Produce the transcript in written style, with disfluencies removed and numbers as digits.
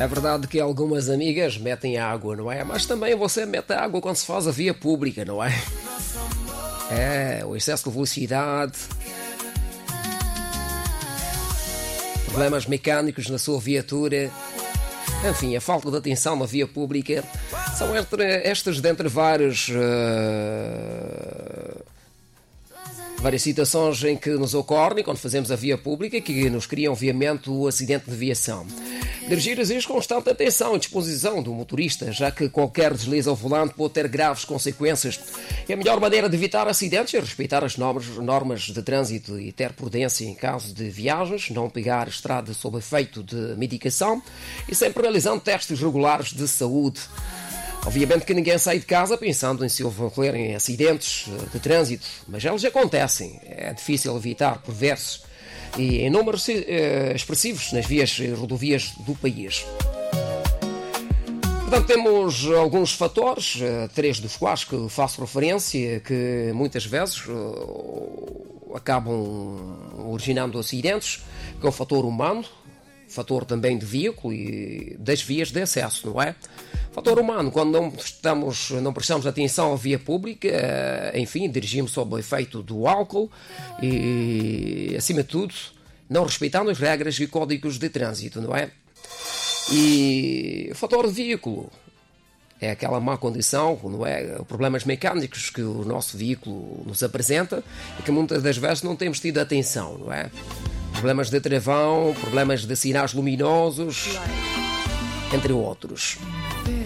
É verdade que algumas amigas metem água, não é? Mas também você mete água quando se faz a via pública, não é? É, o excesso de velocidade, problemas mecânicos na sua viatura, enfim, a falta de atenção na via pública são estas dentre várias situações em que nos ocorrem quando fazemos a via pública que nos criam, obviamente, o acidente de viação. Dirigir exige constante atenção e disposição do motorista, já que qualquer deslize ao volante pode ter graves consequências. E a melhor maneira de evitar acidentes é respeitar as normas de trânsito e ter prudência em caso de viagens, não pegar estrada sob efeito de medicação e sempre realizando testes regulares de saúde. Obviamente que ninguém sai de casa pensando em se ocorrerem acidentes de trânsito, mas eles acontecem. É difícil evitar por vezes e em números expressivos nas vias e rodovias do país. Portanto, temos alguns fatores, 3 dos quais que faço referência, que muitas vezes acabam originando acidentes, que é o fator humano, fator também de veículo e das vias de acesso, não é? Fator humano, quando não prestamos atenção à via pública, enfim, dirigimos sob o efeito do álcool e, acima de tudo, não respeitando as regras e códigos de trânsito, não é? E o fator de veículo é aquela má condição, não é? Problemas mecânicos que o nosso veículo nos apresenta e que muitas das vezes não temos tido atenção, não é? Problemas de travão, problemas de sinais luminosos, entre outros.